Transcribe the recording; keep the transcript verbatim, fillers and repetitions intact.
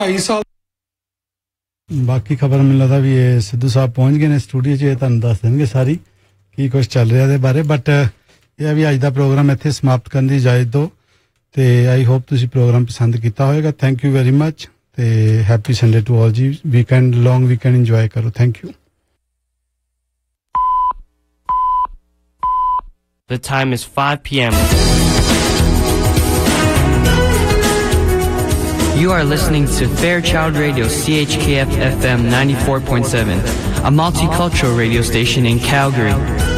ढाई साल बाकी खबर मिल रहा भी ये सिद्धू साहब पहुंच गए ने स्टूडियो च तुहानू दस देंगे सारी की कुछ चल रहा है बारे बट यह भी अज का प्रोग्राम इत्थे समाप्त करने की इजाजत दो ते आई होप तुसी प्रोग्राम पसंद किया होगा थैंक यू वेरी मच ते happy Sunday to all ji weekend long weekend enjoy करो thank you The time is five p.m. You are listening to Fairchild Radio C H K F F M ninety-four point seven, a multicultural radio station in Calgary.